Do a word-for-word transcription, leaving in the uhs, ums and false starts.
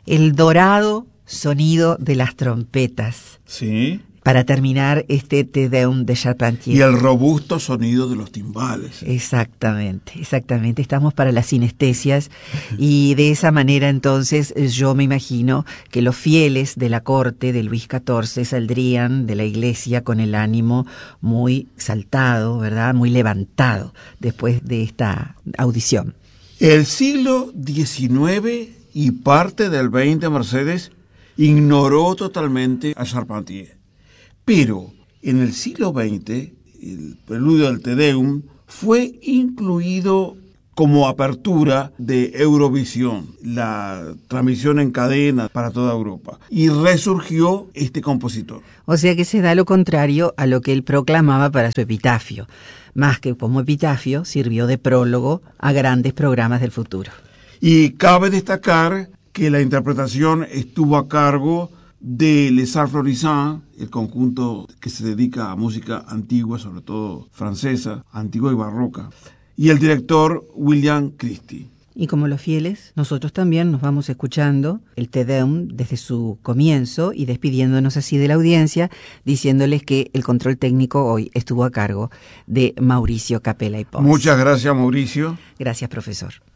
el dorado sonido de las trompetas. Sí. Para terminar este Te Deum de Charpentier. Y el robusto sonido de los timbales. Exactamente, exactamente. Estamos para las sinestesias y de esa manera entonces yo me imagino que los fieles de la corte de Luis catorce saldrían de la iglesia con el ánimo muy exaltado, ¿verdad? Muy levantado después de esta audición. El siglo diecinueve y parte del veinte, Mercedes, ignoró totalmente a Charpentier. Pero en el siglo veinte, el preludio del Te Deum fue incluido como apertura de Eurovisión, la transmisión en cadena para toda Europa, y resurgió este compositor. O sea que se da lo contrario a lo que él proclamaba para su epitafio. Más que como epitafio, sirvió de prólogo a grandes programas del futuro. Y cabe destacar que la interpretación estuvo a cargo de Les Arts Florissants, el conjunto que se dedica a música antigua, sobre todo francesa, antigua y barroca, y el director William Christie. Y como los fieles, nosotros también nos vamos escuchando el Te Deum desde su comienzo y despidiéndonos así de la audiencia, diciéndoles que el control técnico hoy estuvo a cargo de Mauricio Capella y Pons. Muchas gracias, Mauricio. Gracias, profesor.